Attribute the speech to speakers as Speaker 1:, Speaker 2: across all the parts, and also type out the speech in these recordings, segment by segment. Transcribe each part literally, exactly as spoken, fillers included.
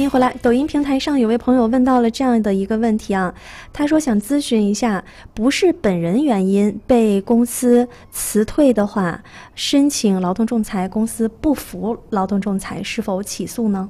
Speaker 1: 迎回来。抖音平台上有位朋友问到了这样的一个问题啊，他说想咨询一下，不是本人原因被公司辞退的话，申请劳动仲裁，公司不服劳动仲裁，是否起诉呢？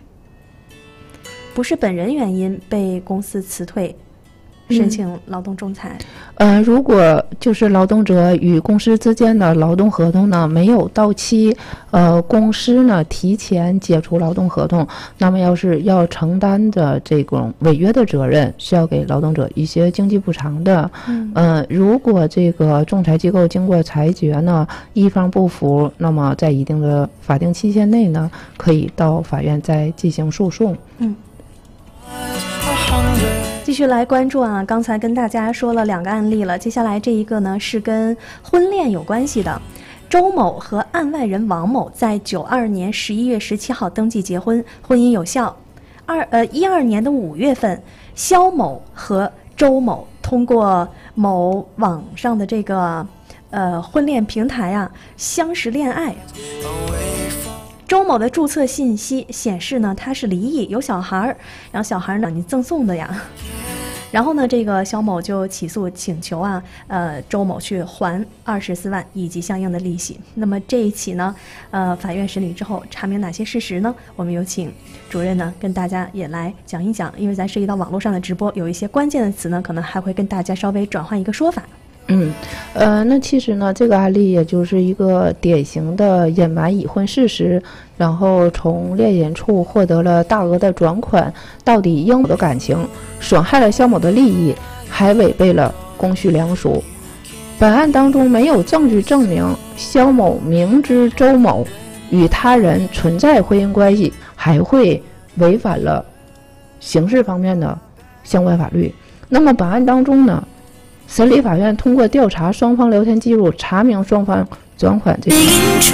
Speaker 1: 不是本人原因被公司辞退，申请劳动仲裁。
Speaker 2: 嗯、呃，如果就是劳动者与公司之间的劳动合同呢没有到期，呃，公司呢提前解除劳动合同，那么要是要承担的这种违约的责任，需要给劳动者一些经济补偿的。嗯，呃，如果这个仲裁机构经过裁决呢，一方不服，那么在一定的法定期限内呢，可以到法院再进行诉讼。
Speaker 1: 嗯。继续来关注啊，刚才跟大家说了两个案例了，接下来这一个呢是跟婚恋有关系的。周某和案外人王某在九二年十一月十七号登记结婚，婚姻有效。二呃一二年的五月份，肖某和周某通过某网上的这个呃婚恋平台啊相识恋爱。周某的注册信息显示呢，他是离异有小孩，然后小孩呢你赠送的呀。然后呢，这个肖某就起诉请求啊，呃，周某去还二十四万以及相应的利息。那么这一起呢，呃，法院审理之后查明哪些事实呢？我们有请主任呢跟大家也来讲一讲，因为咱涉及到网络上的直播，有一些关键的词呢，可能还会跟大家稍微转换一个说法。
Speaker 2: 嗯，呃，那其实呢，这个案例也就是一个典型的隐瞒已婚事实，然后从恋人处获得了大额的转款，到底应有的感情，损害了肖某的利益，还违背了公序良俗。本案当中没有证据证明肖某明知周某与他人存在婚姻关系，还会违反了刑事方面的相关法律。那么本案当中呢，审理法院通过调查双方聊天记录，查明双方转款这个